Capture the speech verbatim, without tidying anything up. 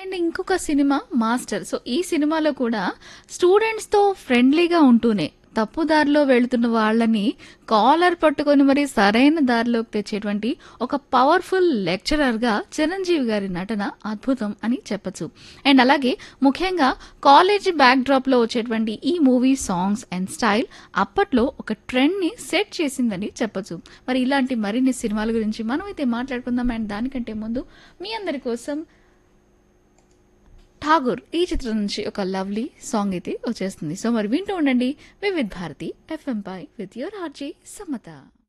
And ఇంకొక cinema 'master'. So, ఈ సినిమాలో కూడా స్టూడెంట్స్‌తో ఫ్రెండ్లీగా ఉంటూనే తప్పు దారిలో వెళ్తున్న వాళ్ళని కాలర్ పట్టుకొని మరి సరైన దారిలోకి తెచ్చేటువంటి ఒక పవర్‌ఫుల్ లెక్చరర్‌గా చిరంజీవి గారి నటన అద్భుతం అని చెప్పొచ్చు. అండ్ అలాగే ముఖ్యంగా కాలేజీ బ్యాక్‌డ్రాప్‌లో వచ్చేటువంటి ఈ మూవీ సాంగ్స్ అండ్ స్టైల్ అప్పట్లో ఒక ట్రెండ్‌ని సెట్ చేసిందని చెప్పొచ్చు. మరి ఇలాంటి మరిన్ని సినిమాల గురించి మనమైతే మాట్లాడుకుందాం. అండ్ దానికంటే ముందు మీ అందరి కోసం 'ఠాగూర్' ఈ చిత్రం నుంచి ఒక లవ్లీ సాంగ్ అయితే వచ్చేస్తుంది. సో మరి వింటూ ఉండండి Vividh Bharati FM pi with your RJ Samata.